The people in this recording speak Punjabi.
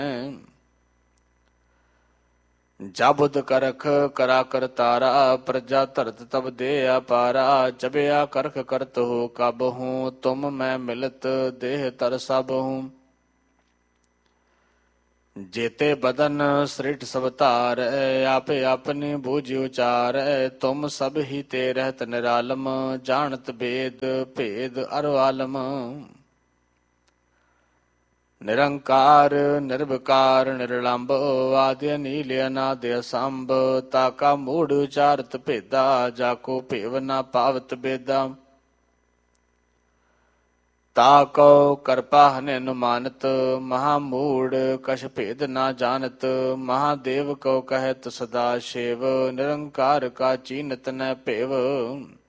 ਜਾਬੁਦ ਕਰਖ ਕਰਾ ਕਰਤਾਰਾ ਪ੍ਰਜਾ ਧਰਤ ਤਬ ਦੇ ਅਪਾਰਾ ਜਬਿਆ ਕਰਖ ਕਰਤ ਹੋ ਕਬ ਹੂੰ ਤੁਮ ਮੈਂ ਮਿਲਤ ਦੇਹ ਤਰ ਸਭ ਹੂੰ ਜੇਤੇ ਬਦਨ ਸ੍ਰਿਟ ਸਭ ਧਾਰ ਆਪੇ ਆਪਣੀ ਬੂਝ ਉਚਾਰ ਤੁਮ ਸਭ ਹੀ ਤੇ ਰਹਿਤ ਨਿਰਾਲਮ ਜਾਣਤ ਬੇਦ ਭੇਦ ਅਰ ਆਲਮ ਨਿਰੰਕਾਰ ਨਿਰਵਿਕਾਰ ਨਿਰਲੰਭ ਆਦਿ ਅਨੀਲ ਅਨਾਦਿ ਅਸੰਭ ਤਾਕਾ ਮੂੜ ਉਚਾਰਤ ਭੇਦਾ ਜਾਕੋ ਭੇਵ ਨਾ ਪਾਵਤ ਬੇਦਾ ਤਾਕੋ ਕਿਰਪਾ ਹਨਿ ਅਨੁਮਾਨਤ ਮਹਾ ਮੂੜ ਕਛ ਭੇਦ ਨਾ ਜਾਣਤ ਮਹਾਦੇਵ ਕੋ ਕਹਿਤ ਸਦਾ ਸ਼ਿਵ ਨਿਰੰਕਾਰ ਕਾ ਚੀਨਤ ਨ ਭੇਵ